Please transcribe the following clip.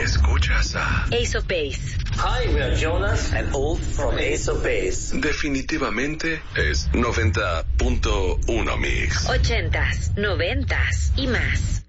Escuchas a Ace of Base. Hi, we are Jonas and Ulf from Ace of Base. Definitivamente es 90.1 Mix. 80s, 90s y más.